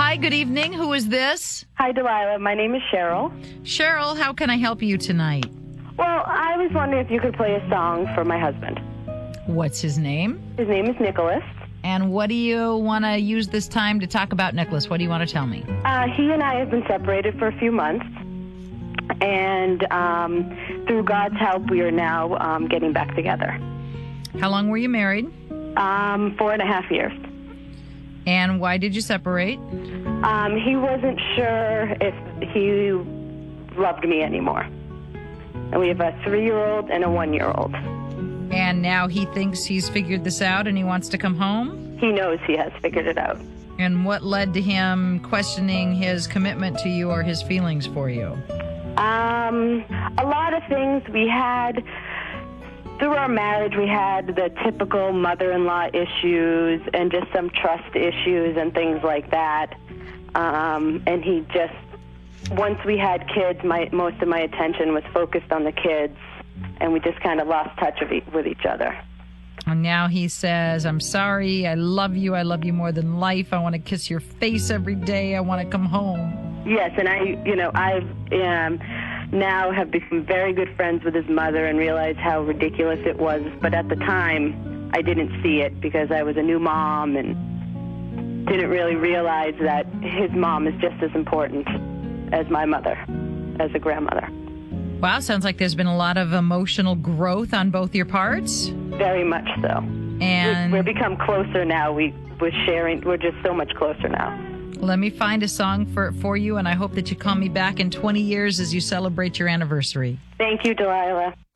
Hi, good evening. Who is this? Hi, Delilah. My name is Cheryl. Cheryl, how can I help you tonight? Well, I was wondering if you could play a song for my husband. What's his name? His name is Nicholas. And what do you want to use this time to talk about, Nicholas? What do you want to tell me? He and I have been separated for a few months. And through God's help, we are now getting back together. How long were you married? 4.5 years. And why did you separate? He wasn't sure if he loved me anymore. And we have a 3-year-old and a 1-year-old. And now he thinks he's figured this out and he wants to come home? He knows he has figured it out. And what led to him questioning his commitment to you or his feelings for you? A lot of things. Through our marriage, we had the typical mother-in-law issues and just some trust issues and things like that. And he just, once we had kids, most of my attention was focused on the kids, and we just kind of lost touch with each other. And now he says, I'm sorry, I love you more than life, I want to kiss your face every day, I want to come home. Yes, and I've now have become very good friends with his mother and realized how ridiculous it was. But at the time, I didn't see it because I was a new mom and didn't really realize that his mom is just as important as my mother, as a grandmother. Wow, sounds like there's been a lot of emotional growth on both your parts. Very much so. And we've become closer now. We're just so much closer now. Let me find a song for you, and I hope that you call me back in 20 years as you celebrate your anniversary. Thank you, Delilah.